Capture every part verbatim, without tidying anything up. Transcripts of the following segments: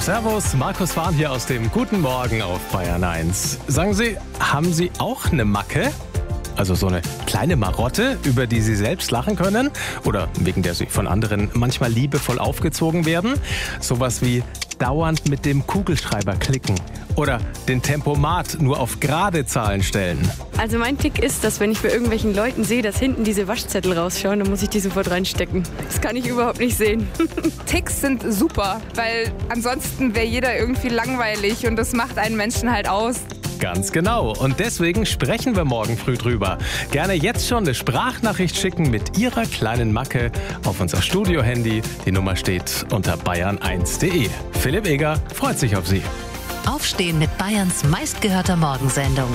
Servus, Markus Fahn hier aus dem Guten Morgen auf Bayern eins. Sagen Sie, haben Sie auch eine Macke? Also so eine kleine Marotte, über die Sie selbst lachen können? Oder wegen der Sie von anderen manchmal liebevoll aufgezogen werden? Sowas wie dauernd mit dem Kugelschreiber klicken. Oder den Tempomat nur auf gerade Zahlen stellen. Also mein Tick ist, dass wenn ich bei irgendwelchen Leuten sehe, dass hinten diese Waschzettel rausschauen, dann muss ich die sofort reinstecken. Das kann ich überhaupt nicht sehen. Ticks sind super, weil ansonsten wäre jeder irgendwie langweilig und das macht einen Menschen halt aus. Ganz genau. Und deswegen sprechen wir morgen früh drüber. Gerne jetzt schon eine Sprachnachricht schicken mit Ihrer kleinen Macke auf unser Studio-Handy. Die Nummer steht unter bayern eins punkt de. Philipp Eger freut sich auf Sie. Aufstehen mit Bayerns meistgehörter Morgensendung.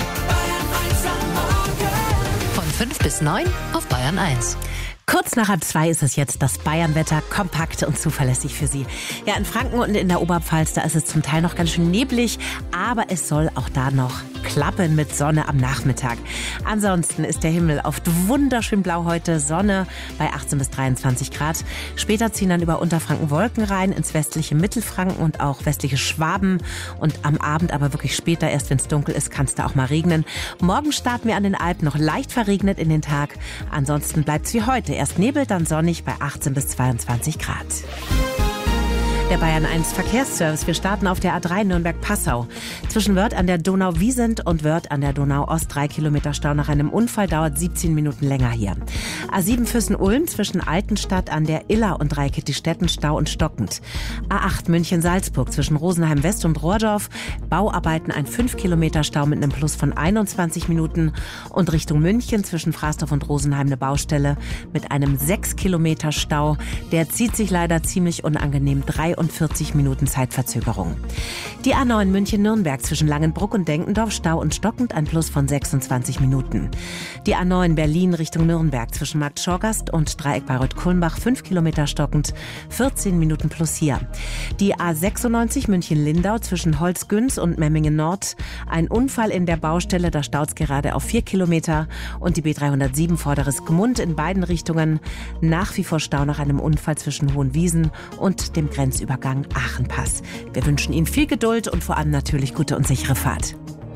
Von fünf bis neun auf Bayern eins. Kurz nach halb zwei ist es jetzt das Bayernwetter, kompakt und zuverlässig für Sie. Ja, in Franken und in der Oberpfalz, da ist es zum Teil noch ganz schön neblig, aber es soll auch da noch klappen mit Sonne am Nachmittag. Ansonsten ist der Himmel oft wunderschön blau heute, Sonne bei achtzehn bis dreiundzwanzig Grad. Später ziehen dann über Unterfranken Wolken rein, ins westliche Mittelfranken und auch westliche Schwaben. Und am Abend, aber wirklich später, erst wenn es dunkel ist, kann es da auch mal regnen. Morgen starten wir an den Alpen noch leicht verregnet in den Tag. Ansonsten bleibt es wie heute. Erst Nebel, dann sonnig bei achtzehn bis zweiundzwanzig Grad. Der Bayern eins Verkehrsservice. Wir starten auf der A drei Nürnberg-Passau. Zwischen Wörth an der Donau-Wiesent und Wörth an der Donau-Ost drei Kilometer Stau nach einem Unfall, dauert siebzehn Minuten länger hier. A sieben Füssen-Ulm zwischen Altenstadt an der Iller und Dreikitti-Stetten Stau und stockend. A acht München-Salzburg zwischen Rosenheim-West und Rohrdorf. Bauarbeiten ein fünf Kilometer Stau mit einem Plus von einundzwanzig Minuten. Und Richtung München zwischen Fraßdorf und Rosenheim eine Baustelle mit einem sechs Kilometer Stau. Der zieht sich leider ziemlich unangenehm. dreiundvierzig Minuten Zeitverzögerung. Die A neun München-Nürnberg zwischen Langenbruck und Denkendorf Stau und stockend, ein Plus von sechsundzwanzig Minuten. Die A neun Berlin Richtung Nürnberg zwischen Markt Schorgast und Dreieck Bayreuth-Kulmbach fünf Kilometer stockend, vierzehn Minuten plus hier. Die A sechsundneunzig München-Lindau zwischen Holzgünz und Memmingen Nord, ein Unfall in der Baustelle, da staut's gerade auf vier Kilometer. Und die B dreihundertsieben Vorderes Gmund in beiden Richtungen, nach wie vor Stau nach einem Unfall zwischen Hohenwiesen und dem Grenzübergang Aachenpass. Wir wünschen Ihnen viel Geduld und vor allem natürlich gute und sichere Fahrt.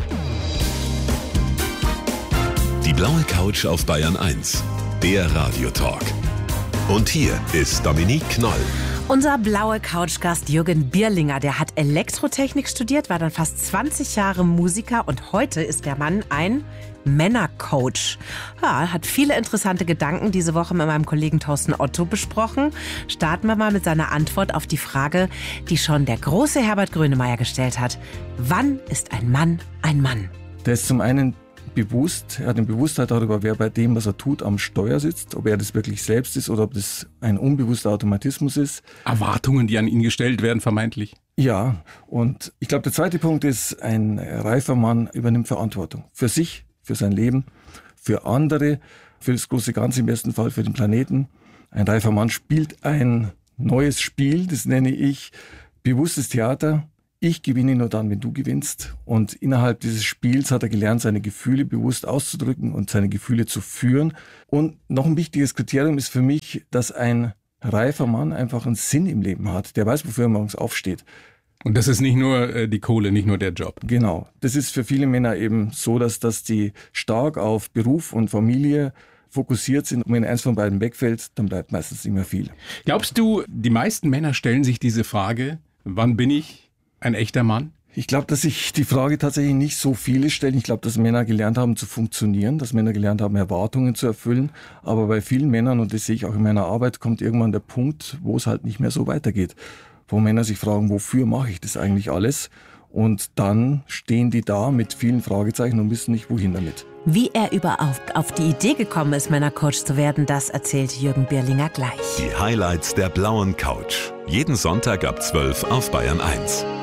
Die blaue Couch auf Bayern eins, der Radiotalk. Und hier ist Dominique Knoll. Unser blaue Couchgast Jürgen Bierlinger, der hat Elektrotechnik studiert, war dann fast zwanzig Jahre Musiker und heute ist der Mann ein Männercoach. Ja, hat viele interessante Gedanken diese Woche mit meinem Kollegen Thorsten Otto besprochen. Starten wir mal mit seiner Antwort auf die Frage, die schon der große Herbert Grönemeyer gestellt hat. Wann ist ein Mann ein Mann? Der ist zum einen bewusst, er hat eine Bewusstheit darüber, wer bei dem, was er tut, am Steuer sitzt, ob er das wirklich selbst ist oder ob das ein unbewusster Automatismus ist. Erwartungen, die an ihn gestellt werden, vermeintlich. Ja, und ich glaube, der zweite Punkt ist, ein reifer Mann übernimmt Verantwortung für sich, für sein Leben, für andere, für das große Ganze, im besten Fall für den Planeten. Ein reifer Mann spielt ein neues Spiel, das nenne ich bewusstes Theater. Ich gewinne nur dann, wenn du gewinnst. Und innerhalb dieses Spiels hat er gelernt, seine Gefühle bewusst auszudrücken und seine Gefühle zu führen. Und noch ein wichtiges Kriterium ist für mich, dass ein reifer Mann einfach einen Sinn im Leben hat. Der weiß, wofür er morgens aufsteht. Und das ist nicht nur äh, die Kohle, nicht nur der Job. Genau. Das ist für viele Männer eben so, dass, dass die stark auf Beruf und Familie fokussiert sind. Und wenn eins von beiden wegfällt, dann bleibt meistens nicht mehr viel. Glaubst du, die meisten Männer stellen sich diese Frage, wann bin ich ein echter Mann? Ich glaube, dass sich die Frage tatsächlich nicht so viele stellen. Ich glaube, dass Männer gelernt haben zu funktionieren, dass Männer gelernt haben, Erwartungen zu erfüllen. Aber bei vielen Männern, und das sehe ich auch in meiner Arbeit, kommt irgendwann der Punkt, wo es halt nicht mehr so weitergeht. Wo Männer sich fragen, wofür mache ich das eigentlich alles? Und dann stehen die da mit vielen Fragezeichen und wissen nicht, wohin damit. Wie er überhaupt auf die Idee gekommen ist, Männercoach zu werden, das erzählt Jürgen Bierlinger gleich. Die Highlights der blauen Couch. Jeden Sonntag ab zwölf auf Bayern eins.